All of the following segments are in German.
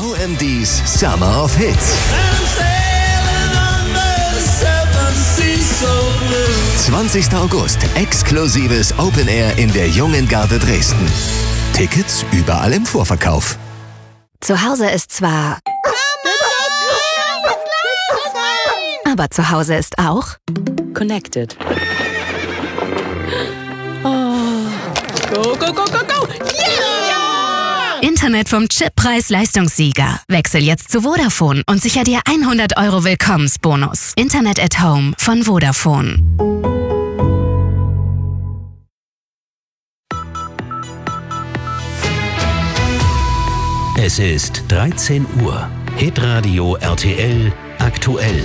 OMD's Summer of Hits. 20. August, exklusives Open Air in der Jungen Garde Dresden. Tickets überall im Vorverkauf. Zu Hause ist zwar... Aber zu Hause ist auch... Connected. Oh. Go, go, go, go, go! Yeah! Internet vom Chip-Preis-Leistungssieger. Wechsel jetzt zu Vodafone und sicher dir 100 € Willkommensbonus. Internet at Home von Vodafone. Es ist 13 Uhr. Hitradio RTL aktuell.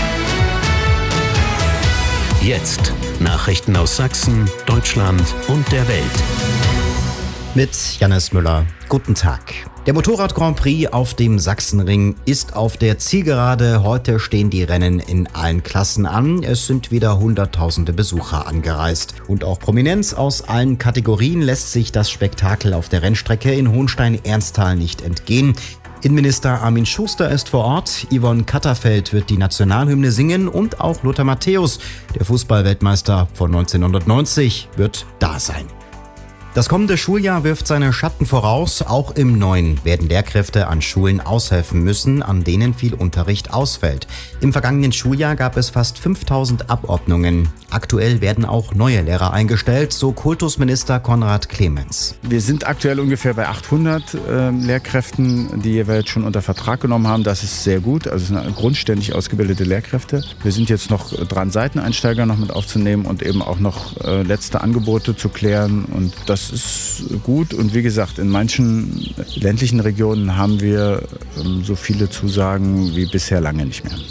Jetzt Nachrichten aus Sachsen, Deutschland und der Welt. Mit Jannis Müller. Guten Tag. Der Motorrad-Grand Prix auf dem Sachsenring ist auf der Zielgerade. Heute stehen die Rennen in allen Klassen an. Es sind wieder Hunderttausende Besucher angereist. Und auch Prominenz aus allen Kategorien lässt sich das Spektakel auf der Rennstrecke in Hohenstein-Ernsthal nicht entgehen. Innenminister Armin Schuster ist vor Ort, Yvonne Katterfeld wird die Nationalhymne singen und auch Lothar Matthäus, der Fußballweltmeister von 1990, wird da sein. Das kommende Schuljahr wirft seine Schatten voraus. Auch im Neuen werden Lehrkräfte an Schulen aushelfen müssen, an denen viel Unterricht ausfällt. Im vergangenen Schuljahr gab es fast 5000 Abordnungen. Aktuell werden auch neue Lehrer eingestellt, so Kultusminister Konrad Clemens. Wir sind aktuell ungefähr bei 800 Lehrkräften, die wir jetzt schon unter Vertrag genommen haben. Das ist sehr gut, also es sind grundständig ausgebildete Lehrkräfte. Wir sind jetzt noch dran, Seiteneinsteiger noch mit aufzunehmen und eben auch noch letzte Angebote zu klären. Und das ist gut. Und wie gesagt, in manchen ländlichen Regionen haben wir so viele Zusagen wie bisher lange nicht mehr.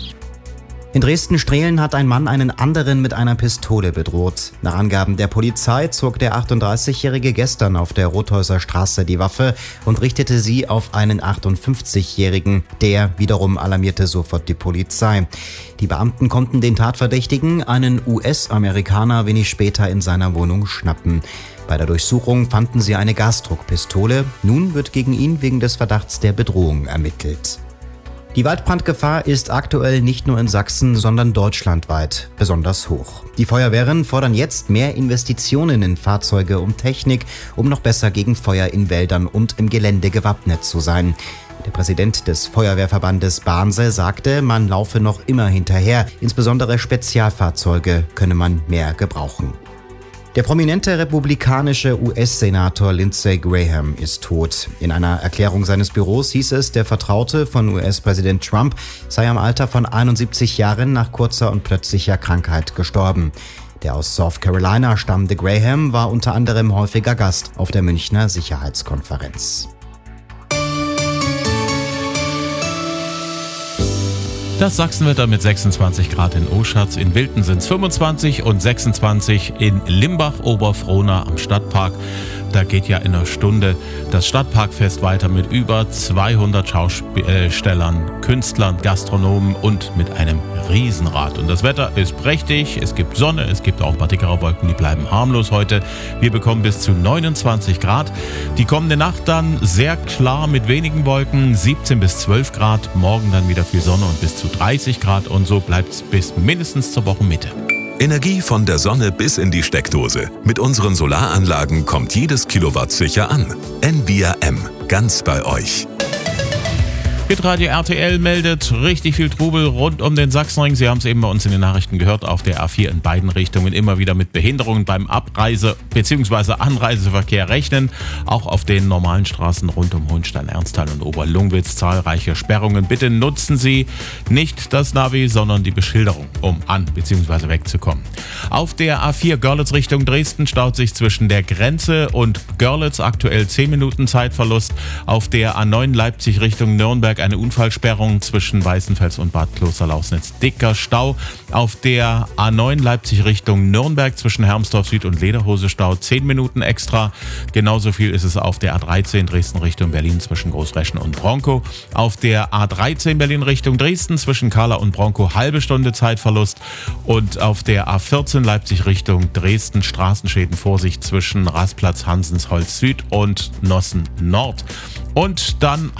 In Dresden-Strehlen hat ein Mann einen anderen mit einer Pistole bedroht. Nach Angaben der Polizei zog der 38-Jährige gestern auf der Rothäuser Straße die Waffe und richtete sie auf einen 58-Jährigen. Der wiederum alarmierte sofort die Polizei. Die Beamten konnten den Tatverdächtigen, einen US-Amerikaner, wenig später in seiner Wohnung schnappen. Bei der Durchsuchung fanden sie eine Gasdruckpistole. Nun wird gegen ihn wegen des Verdachts der Bedrohung ermittelt. Die Waldbrandgefahr ist aktuell nicht nur in Sachsen, sondern deutschlandweit besonders hoch. Die Feuerwehren fordern jetzt mehr Investitionen in Fahrzeuge und Technik, um noch besser gegen Feuer in Wäldern und im Gelände gewappnet zu sein. Der Präsident des Feuerwehrverbandes Barnse sagte, man laufe noch immer hinterher. Insbesondere Spezialfahrzeuge könne man mehr gebrauchen. Der prominente republikanische US-Senator Lindsey Graham ist tot. In einer Erklärung seines Büros hieß es, der Vertraute von US-Präsident Trump sei im Alter von 71 Jahren nach kurzer und plötzlicher Krankheit gestorben. Der aus South Carolina stammende Graham war unter anderem häufiger Gast auf der Münchner Sicherheitskonferenz. Das Sachsenwetter mit 26 Grad in Oschatz, in Wilten sind es 25 und 26 in Limbach, Oberfrohna am Stadtpark. Da geht ja in einer Stunde das Stadtparkfest weiter mit über 200 Schaustellern, Künstlern, Gastronomen und mit einem Riesenrad. Und das Wetter ist prächtig, es gibt Sonne, es gibt auch ein paar dickere Wolken, die bleiben harmlos heute. Wir bekommen bis zu 29 Grad. Die kommende Nacht dann sehr klar mit wenigen Wolken, 17 bis 12 Grad. Morgen dann wieder viel Sonne und bis zu 30 Grad und so bleibt es bis mindestens zur Wochenmitte. Energie von der Sonne bis in die Steckdose. Mit unseren Solaranlagen kommt jedes Kilowatt sicher an. Envia M. Ganz bei euch. Hitradio RTL meldet richtig viel Trubel rund um den Sachsenring. Sie haben es eben bei uns in den Nachrichten gehört, auf der A4 in beiden Richtungen immer wieder mit Behinderungen beim Abreise- bzw. Anreiseverkehr rechnen. Auch auf den normalen Straßen rund um Hohenstein-Ernsthal und Oberlungwitz zahlreiche Sperrungen. Bitte nutzen Sie nicht das Navi, sondern die Beschilderung, um an- bzw. wegzukommen. Auf der A4 Görlitz Richtung Dresden staut sich zwischen der Grenze und Görlitz aktuell 10 Minuten Zeitverlust. Auf der A9 Leipzig Richtung Nürnberg eine Unfallsperrung zwischen Weißenfels und Bad Kloster-Lausnitz. Dicker Stau. Auf der A9 Leipzig Richtung Nürnberg zwischen Hermsdorf Süd und Lederhose Stau 10 Minuten extra. Genauso viel ist es auf der A13 Dresden Richtung Berlin zwischen Großreschen und Bronkow. Auf der A13 Berlin Richtung Dresden zwischen Kahla und Bronkow halbe Stunde Zeitverlust. Und auf der A14 Leipzig Richtung Dresden Straßenschäden, Vorsicht zwischen Rastplatz Hansensholz Süd und Nossen Nord. Und dann